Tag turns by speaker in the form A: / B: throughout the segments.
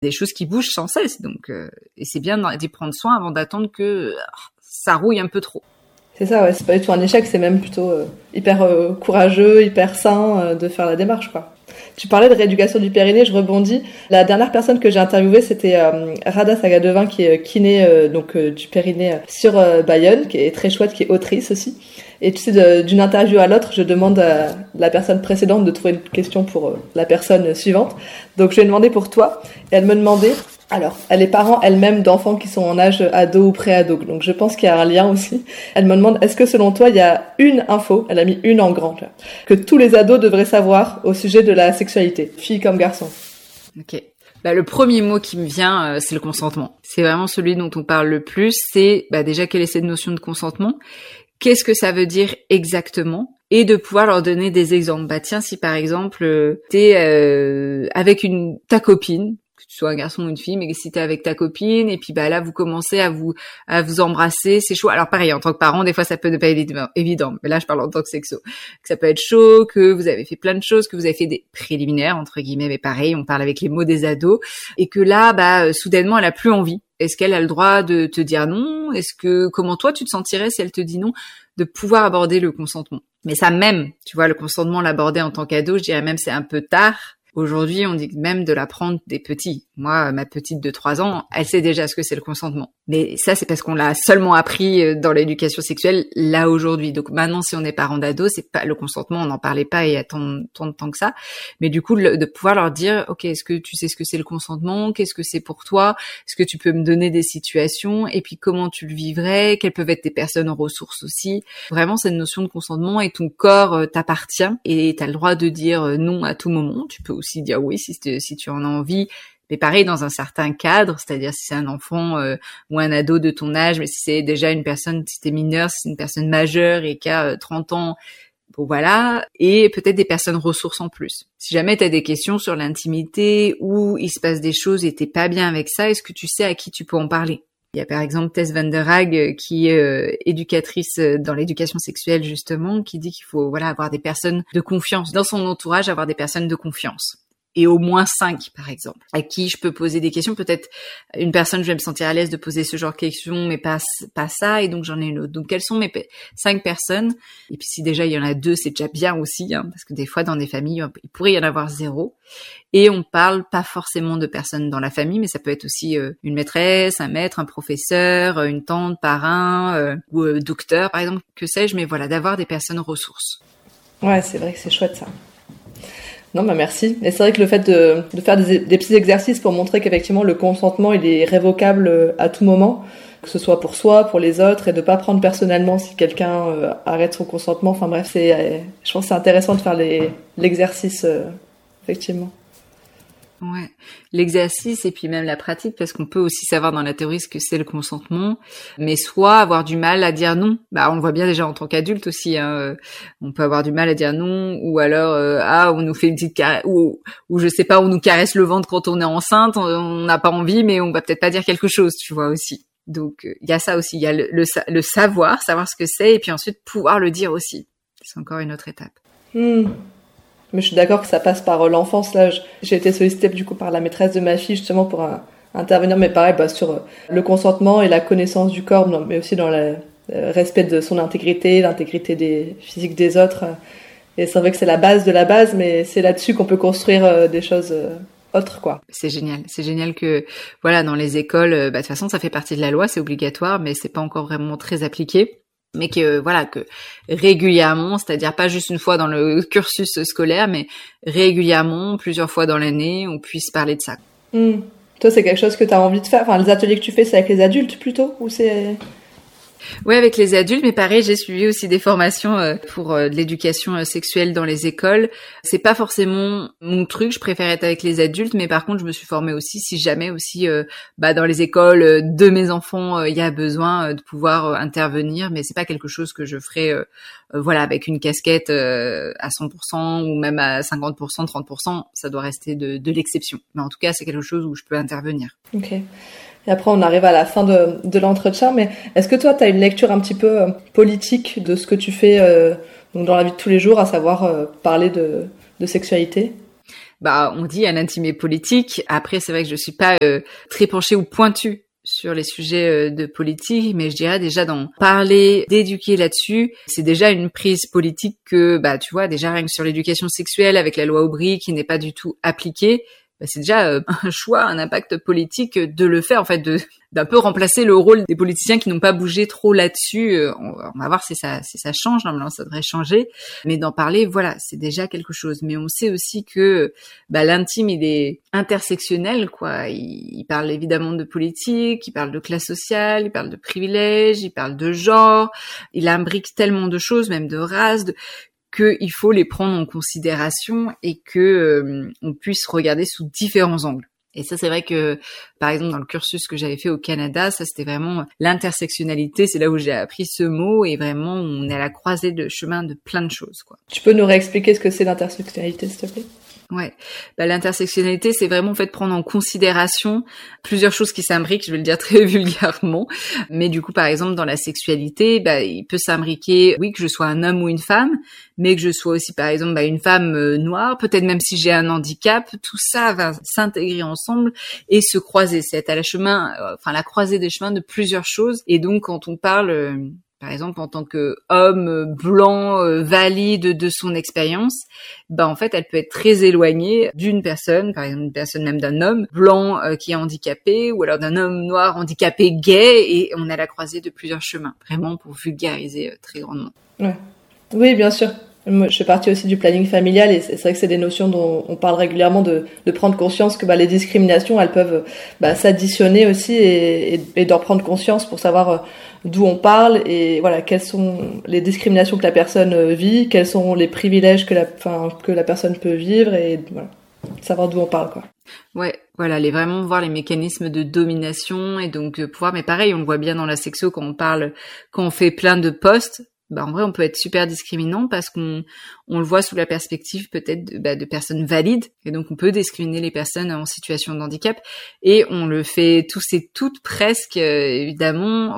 A: des choses qui bougent sans cesse. Donc, et c'est bien d'y prendre soin avant d'attendre que ça rouille un peu trop.
B: C'est ça, ouais. C'est pas du tout un échec, c'est même plutôt hyper courageux, hyper sain de faire la démarche, quoi. Tu parlais de rééducation du périnée, je rebondis. La dernière personne que j'ai interviewée, c'était Rada Sagadevin, qui est kiné du périnée sur Bayonne, qui est très chouette, qui est autrice aussi. Et tu sais, d'une interview à l'autre, je demande à la personne précédente de trouver une question pour la personne suivante. Donc je lui ai demandé pour toi, et elle me demandait... Alors, elle est parent elle-même d'enfants qui sont en âge ado ou pré-ado, donc je pense qu'il y a un lien aussi. Elle me demande, est-ce que selon toi, il y a une info, elle a mis une en grand, que tous les ados devraient savoir au sujet de la sexualité, fille comme garçon?
A: Ok. Le premier mot qui me vient, c'est le consentement. C'est vraiment celui dont on parle le plus. C'est déjà quelle est cette notion de consentement? Qu'est-ce que ça veut dire exactement? Et de pouvoir leur donner des exemples. Tiens, si par exemple, t'es avec ta copine, que tu sois un garçon ou une fille, mais si t'es avec ta copine, et puis là vous commencez à vous embrasser, c'est chaud. Alors pareil, en tant que parent, des fois ça peut ne pas être évident, mais là je parle en tant que sexo, que ça peut être chaud, que vous avez fait plein de choses, que vous avez fait des préliminaires entre guillemets, mais pareil, on parle avec les mots des ados, et que là, soudainement, elle a plus envie. Est-ce qu'elle a le droit de te dire non? Comment toi tu te sentirais si elle te dit non? De pouvoir aborder le consentement. Mais ça même, tu vois, le consentement, l'aborder en tant qu'ado, je dirais même c'est un peu tard. Aujourd'hui, on dit même de l'apprendre des petits. Moi, ma petite de 3 ans, elle sait déjà ce que c'est le consentement. Mais ça, c'est parce qu'on l'a seulement appris dans l'éducation sexuelle là aujourd'hui. Donc maintenant, si on est parent d'ado, c'est pas le consentement, on n'en parlait pas il y a tant de temps que ça. Mais du coup, de pouvoir leur dire, ok, est-ce que tu sais ce que c'est le consentement? Qu'est-ce que c'est pour toi? Est-ce que tu peux me donner des situations? Et puis comment tu le vivrais? Quelles peuvent être tes personnes ressources aussi? Vraiment, cette notion de consentement et ton corps t'appartient et t'as le droit de dire non à tout moment. Tu peux aussi dire oui si tu en as envie. Mais pareil, dans un certain cadre, c'est-à-dire si c'est un enfant ou un ado de ton âge, mais si c'est déjà une personne, si t'es mineur, si c'est une personne majeure et qui a 30 ans, bon voilà, et peut-être des personnes ressources en plus. Si jamais t'as des questions sur l'intimité ou il se passe des choses et t'es pas bien avec ça, est-ce que tu sais à qui tu peux en parler? Il y a par exemple Tess Van der Haag qui est éducatrice dans l'éducation sexuelle justement, qui dit qu'il faut avoir des personnes de confiance dans son entourage, avoir des personnes de confiance. Et au moins 5, par exemple, à qui je peux poser des questions. Peut-être une personne, je vais me sentir à l'aise de poser ce genre de questions, mais pas ça, et donc j'en ai une autre. Donc quelles sont mes 5 personnes? Et puis si déjà il y en a 2, c'est déjà bien aussi, parce que des fois dans des familles, il pourrait y en avoir 0. Et on parle pas forcément de personnes dans la famille, mais ça peut être aussi une maîtresse, un maître, un professeur, une tante, parrain, ou docteur, par exemple, que sais-je, mais voilà, d'avoir des personnes ressources.
B: Ouais, c'est vrai que c'est chouette ça. Non, merci. Et c'est vrai que le fait de faire des petits exercices pour montrer qu'effectivement le consentement il est révocable à tout moment, que ce soit pour soi, pour les autres, et de pas prendre personnellement si quelqu'un arrête son consentement. Enfin bref, je pense que c'est intéressant de faire l'exercice effectivement.
A: Ouais, l'exercice et puis même la pratique, parce qu'on peut aussi savoir dans la théorie ce que c'est le consentement, mais soit avoir du mal à dire non. On le voit bien déjà en tant qu'adulte aussi. On peut avoir du mal à dire non, ou alors on nous fait une petite caresse, ou je sais pas, on nous caresse le ventre quand on est enceinte, on n'a pas envie, mais on va peut-être pas dire quelque chose, tu vois aussi. Donc il y a ça aussi, il y a le savoir ce que c'est, et puis ensuite pouvoir le dire aussi. C'est encore une autre étape.
B: Mais je suis d'accord que ça passe par l'enfance. Là, j'ai été sollicitée du coup par la maîtresse de ma fille justement pour intervenir, mais pareil, sur le consentement et la connaissance du corps, mais aussi dans le respect de son intégrité, l'intégrité des physiques des autres. Et c'est vrai que c'est la base de la base, mais c'est là-dessus qu'on peut construire des choses autres, quoi.
A: C'est génial que dans les écoles, de toute façon ça fait partie de la loi, c'est obligatoire, mais c'est pas encore vraiment très appliqué. Mais que régulièrement, c'est-à-dire pas juste une fois dans le cursus scolaire, mais régulièrement, plusieurs fois dans l'année, on puisse parler de ça.
B: Toi, c'est quelque chose que tu as envie de faire? Enfin, les ateliers que tu fais, c'est avec les adultes plutôt, ou c'est...
A: Ouais, avec les adultes, mais pareil, j'ai suivi aussi des formations pour de l'éducation sexuelle dans les écoles. C'est pas forcément mon truc, je préfère être avec les adultes, mais par contre, je me suis formée aussi, si jamais aussi, dans les écoles de mes enfants, il y a besoin de pouvoir intervenir, mais c'est pas quelque chose que je ferai, avec une casquette à 100% ou même à 50%, 30%, ça doit rester de l'exception. Mais en tout cas, c'est quelque chose où je peux intervenir.
B: Ok. Et après, on arrive à la fin de l'entretien, mais est-ce que toi, tu as une lecture un petit peu politique de ce que tu fais donc dans la vie de tous les jours, à savoir parler de sexualité?
A: on dit un intime politique. Après, c'est vrai que je suis pas très penchée ou pointue sur les sujets de politique, mais je dirais déjà d'en parler, d'éduquer là-dessus, c'est déjà une prise politique que, tu vois, déjà rien que sur l'éducation sexuelle avec la loi Aubry qui n'est pas du tout appliquée, c'est déjà un choix, un impact politique de le faire, en fait, d'un peu remplacer le rôle des politiciens qui n'ont pas bougé trop là-dessus. On va voir si ça change. Normalement, ça devrait changer. Mais d'en parler, voilà, c'est déjà quelque chose. Mais on sait aussi que l'intime, il est intersectionnel, quoi. Il parle évidemment de politique, il parle de classe sociale, il parle de privilèges, il parle de genre. Il imbrique tellement de choses, même de race, qu'il faut les prendre en considération et que on puisse regarder sous différents angles. Et ça, c'est vrai que, par exemple, dans le cursus que j'avais fait au Canada, ça, c'était vraiment l'intersectionnalité. C'est là où j'ai appris ce mot et vraiment, on est à la croisée de chemin de plein de choses, quoi.
B: Tu peux nous réexpliquer ce que c'est l'intersectionnalité, s'il te plaît?
A: Ouais, l'intersectionnalité, c'est vraiment en fait prendre en considération plusieurs choses qui s'imbriquent, je vais le dire très vulgairement, mais du coup par exemple dans la sexualité, il peut s'imbriquer, oui, que je sois un homme ou une femme, mais que je sois aussi par exemple une femme noire, peut-être même si j'ai un handicap, tout ça va s'intégrer ensemble et se croiser, c'est être à la croisée des chemins de plusieurs choses. Et donc quand on parle par exemple, en tant que homme blanc valide de son expérience, en fait, elle peut être très éloignée d'une personne, par exemple une personne même d'un homme blanc qui est handicapé, ou alors d'un homme noir handicapé gay, et on est à la croisée de plusieurs chemins, vraiment pour vulgariser très grandement.
B: Ouais. Oui, bien sûr. Moi, je fais partie aussi du planning familial et c'est vrai que c'est des notions dont on parle régulièrement de prendre conscience que les discriminations, elles peuvent s'additionner aussi et d'en prendre conscience pour savoir d'où on parle et voilà quelles sont les discriminations que la personne vit, quels sont les privilèges que la personne peut vivre et voilà, savoir d'où on parle, quoi.
A: Ouais, voilà, vraiment voir les mécanismes de domination et donc pouvoir, mais pareil, on le voit bien dans la sexo quand on fait plein de posts. En vrai, on peut être super discriminant parce qu'on le voit sous la perspective peut-être de personnes valides et donc on peut discriminer les personnes en situation de handicap et on le fait tous et toutes presque évidemment,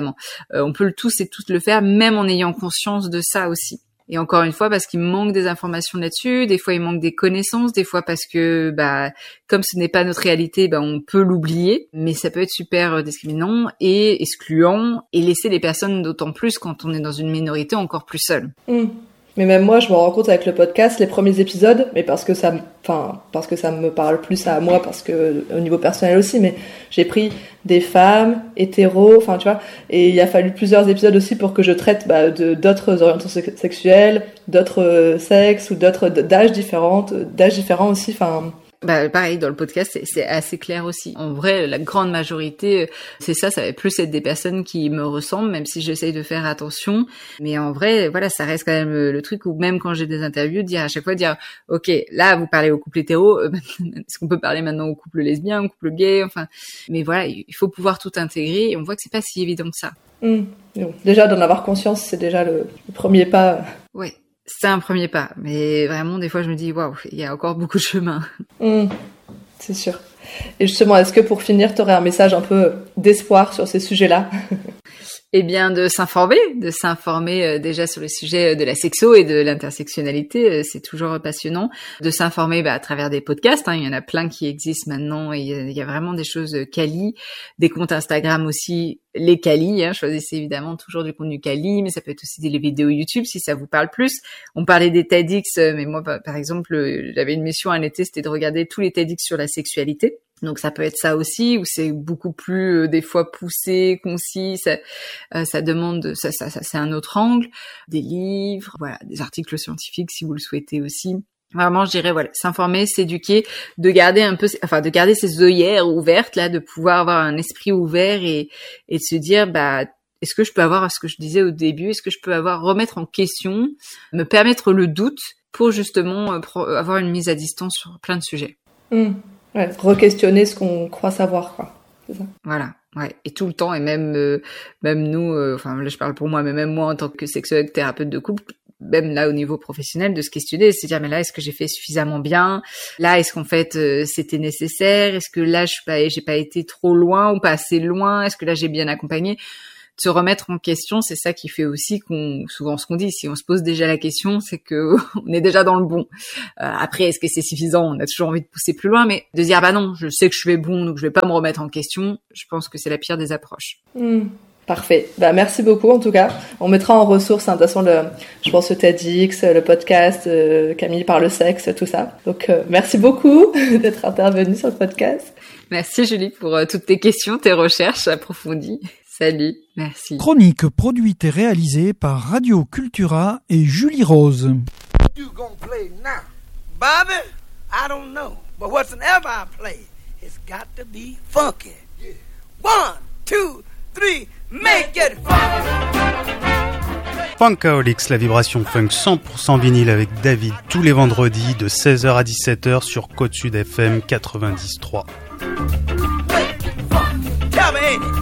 A: on peut tous et toutes le faire même en ayant conscience de ça aussi. Et encore une fois, parce qu'il manque des informations là-dessus, des fois il manque des connaissances, des fois parce que comme ce n'est pas notre réalité, on peut l'oublier, mais ça peut être super discriminant et excluant et laisser les personnes d'autant plus quand on est dans une minorité encore plus seule.
B: Mais même moi, je me rends compte avec le podcast, les premiers épisodes, mais parce que ça me parle plus à moi, parce que au niveau personnel aussi, mais j'ai pris des femmes hétéros, tu vois, et il a fallu plusieurs épisodes aussi pour que je traite d'autres orientations sexuelles, d'autres sexes ou d'âges différents aussi,
A: pareil, dans le podcast, c'est assez clair aussi. En vrai, la grande majorité, c'est ça va plus être des personnes qui me ressemblent, même si j'essaye de faire attention. Mais en vrai, voilà, ça reste quand même le truc où même quand j'ai des interviews, à chaque fois, ok, là, vous parlez au couple hétéro, est-ce qu'on peut parler maintenant au couple lesbien, au couple gay, mais voilà, il faut pouvoir tout intégrer et on voit que c'est pas si évident que ça.
B: Déjà, d'en avoir conscience, c'est déjà le premier pas.
A: Ouais. C'est un premier pas, mais vraiment, des fois, je me dis, waouh, il y a encore beaucoup de chemin.
B: C'est sûr. Et justement, est-ce que pour finir, tu aurais un message un peu d'espoir sur ces sujets-là?
A: Eh bien, de s'informer déjà sur les sujets de la sexo et de l'intersectionnalité, c'est toujours passionnant. De s'informer à travers des podcasts, il y en a plein qui existent maintenant et il y a vraiment des choses quali, des comptes Instagram aussi, les quali, choisissez évidemment toujours du contenu quali, mais ça peut être aussi des vidéos YouTube si ça vous parle plus. On parlait des TEDx, mais moi par exemple, j'avais une mission un été, c'était de regarder tous les TEDx sur la sexualité. Donc ça peut être ça aussi, où c'est beaucoup plus des fois poussé, concis, ça demande, ça c'est un autre angle, des livres, voilà, des articles scientifiques si vous le souhaitez aussi. Vraiment, je dirais, voilà, s'informer, s'éduquer, de garder ses œillères ouvertes, là, de pouvoir avoir un esprit ouvert et de se dire, est-ce que je peux avoir, ce que je disais au début, est-ce que je peux remettre en question, me permettre le doute pour justement avoir une mise à distance sur plein de sujets.
B: Ouais, re-questionner ce qu'on croit savoir, quoi. C'est ça.
A: Voilà, ouais. Et tout le temps, et même nous, là je parle pour moi, mais même moi en tant que sexologue, thérapeute de couple, même là au niveau professionnel, de se questionner, de se dire mais là est-ce que j'ai fait suffisamment bien? Là est-ce qu'en fait c'était nécessaire? Est-ce que là j'ai pas été trop loin ou pas assez loin? Est-ce que là j'ai bien accompagné? se remettre en question, c'est ça qui fait aussi souvent ce qu'on dit, si on se pose déjà la question, c'est que on est déjà dans le bon. Après, est-ce que c'est suffisant? On a toujours envie de pousser plus loin, mais de dire bah non, je sais que je fais bon, donc je vais pas me remettre en question, je pense que c'est la pire des approches.
B: Parfait. Bah, merci beaucoup, en tout cas. On mettra en ressources, de toute façon, je pense le TEDx, le podcast, Camille parle sexe, tout ça. Donc, merci beaucoup d'être intervenue sur le podcast.
A: Merci, Julie, pour toutes tes questions, tes recherches approfondies. Salut. Merci.
C: Chronique produite et réalisée par Radio Cultura et Julie Rose.
D: You gonna play now? Bobby, I don't know. But whatsoever I play, it's got to be funky. Yeah. 1, 2, 3, make it funky!
E: Funkaholics, la vibration funk 100% vinyle avec David tous les vendredis de 16h à 17h sur Côte Sud FM 90.3.
D: Tell me, ain't it?